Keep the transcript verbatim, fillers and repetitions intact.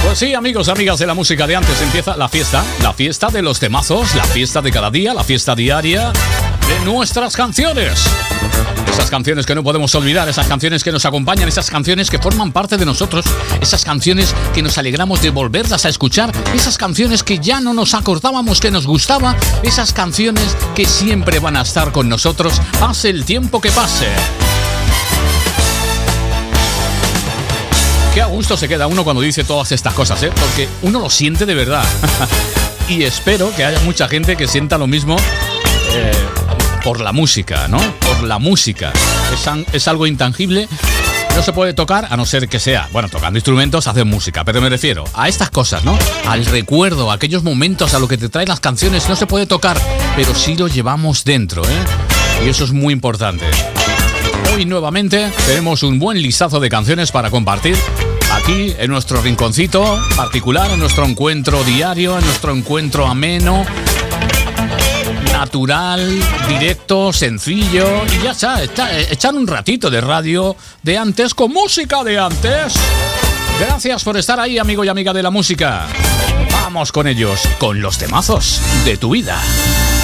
Pues sí, amigos, amigas de la música de antes, empieza la fiesta, la fiesta de los temazos, la fiesta de cada día, la fiesta diaria de nuestras canciones. Esas canciones que no podemos olvidar, esas canciones que nos acompañan, esas canciones que forman parte de nosotros, esas canciones que nos alegramos de volverlas a escuchar, esas canciones que ya no nos acordábamos que nos gustaba, esas canciones que siempre van a estar con nosotros, pase el tiempo que pase. Qué a gusto se queda uno cuando dice todas estas cosas, ¿eh? Porque uno lo siente de verdad. Y espero que haya mucha gente que sienta lo mismo eh, por la música, ¿no? Por la música. Es, an- es algo intangible, no se puede tocar a no ser que sea, bueno, tocando instrumentos, hacen música, pero me refiero a estas cosas, ¿no? Al recuerdo, a aquellos momentos, a lo que te traen las canciones, no se puede tocar, pero sí lo llevamos dentro, ¿eh? Y eso es muy importante. Hoy nuevamente tenemos un buen listazo de canciones para compartir aquí en nuestro rinconcito particular, en nuestro encuentro diario, en nuestro encuentro ameno, natural, directo, sencillo y ya está, está, echar un ratito de radio de antes con música de antes. Gracias por estar ahí, amigo y amiga de la música. Vamos con ellos, con los temazos de tu vida.